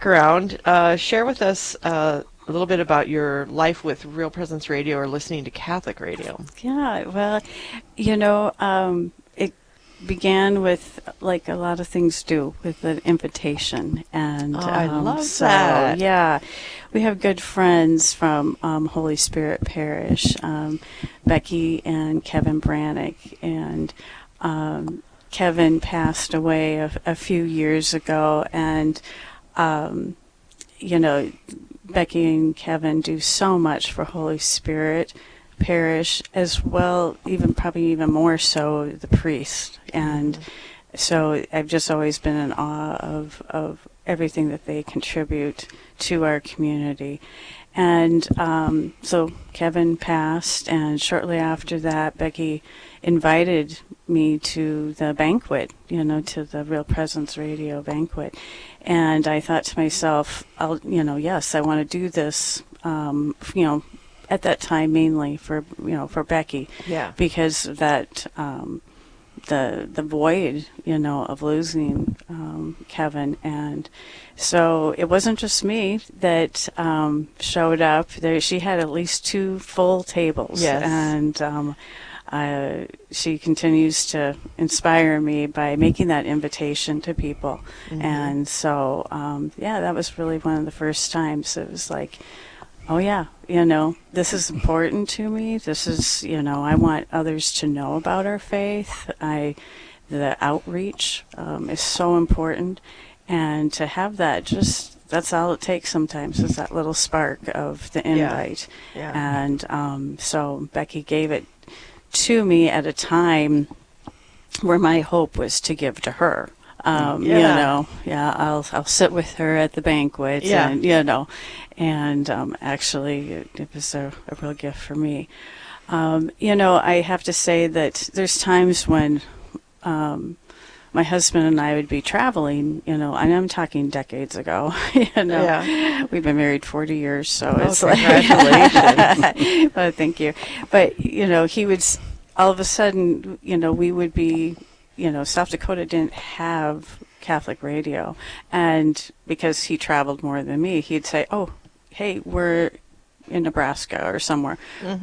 background, share with us a little bit about your life with Real Presence Radio or listening to Catholic radio. Yeah, well, it began with, like a lot of things do, with an invitation. And I love that. Yeah, we have good friends from Holy Spirit Parish, Becky and Kevin Brannick. And Kevin passed away a few years ago. And, Becky and Kevin do so much for Holy Spirit Parish, as well, probably even more so the priest. And so I've just always been in awe of everything that they contribute to our community. And so Kevin passed, and shortly after that, Becky invited me to the banquet, to the Real Presence Radio banquet. And I thought to myself, yes, I want to do this, at that time mainly for Becky. Yeah. Because that, the void, of losing Kevin. And so it wasn't just me that showed up. She had at least 2 full tables. Yes. And she continues to inspire me by making that invitation to people. Mm-hmm. And so, that was really one of the first times it was like, oh yeah, this is important to me. This is, I want others to know about our faith. The outreach is so important. And to have that, that's all it takes sometimes, is that little spark of the invite. Yeah. And so Becky gave it to me at a time where my hope was to give to her. I'll sit with her at the banquet, and actually it was a real gift for me. I have to say that there's times when my husband and I would be traveling, and I'm talking decades ago, We've been married 40 years, so it's congratulations. Well, thank you. But, he would, all of a sudden, we would be, South Dakota didn't have Catholic radio, and because he traveled more than me, he'd say, oh, hey, we're in Nebraska or somewhere,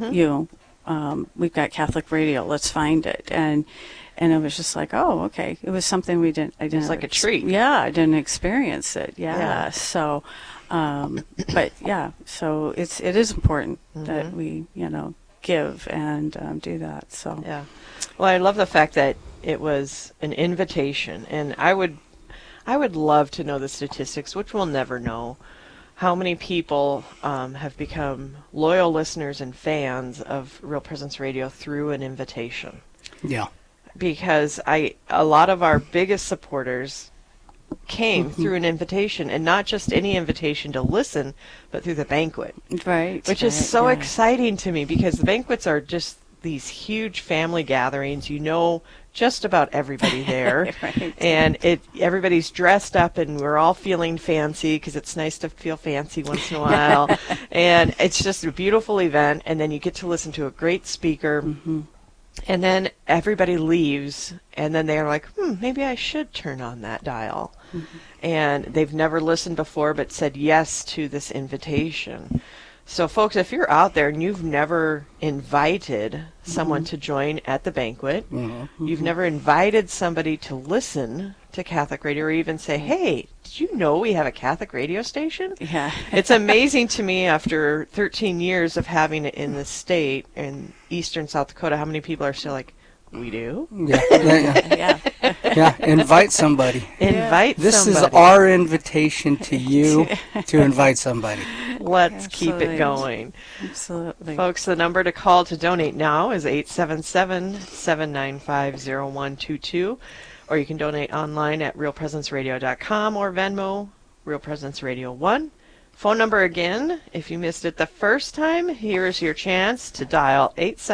we've got Catholic radio, let's find it. And it was just like, oh, okay. It was something it was like a treat. Yeah, I didn't experience it. Yeah. So, but yeah, so it is important that we, give and do that. So. Yeah. Well, I love the fact that it was an invitation, and I would love to know the statistics, which we'll never know. How many people have become loyal listeners and fans of Real Presence Radio through an invitation? Yeah. Because a lot of our biggest supporters came through an invitation, and not just any invitation to listen, but through the banquet. Right. Which is so exciting to me, because the banquets are just these huge family gatherings. Just about everybody there. Right. And everybody's dressed up, and we're all feeling fancy, because it's nice to feel fancy once in a while. And it's just a beautiful event, and then you get to listen to a great speaker. Mm-hmm. And then everybody leaves, and then they're like, maybe I should turn on that dial. Mm-hmm. And they've never listened before, but said yes to this invitation. So, folks, if you're out there and you've never invited someone to join at the banquet, you've never invited somebody to listen to Catholic radio, or even say, hey, did you know we have a Catholic radio station? Yeah. It's amazing to me, after 13 years of having it in the state, in eastern South Dakota, how many people are still like, we do? Yeah. Invite somebody. This is our invitation to you to invite somebody. Let's keep it going. Absolutely. Folks, the number to call to donate now is 877-795-0122, or you can donate online at realpresenceradio.com or Venmo, Real Presence Radio 1. Phone number again, if you missed it the first time, here's your chance to dial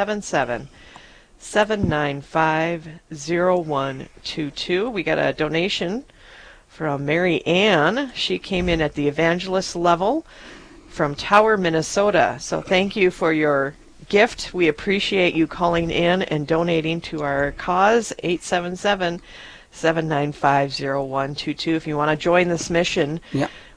877-795-0122. We got a donation from Mary Ann. She came in at the evangelist level from Tower, Minnesota. So thank you for your gift. We appreciate you calling in and donating to our cause. 877-795-0122. If you want to join this mission,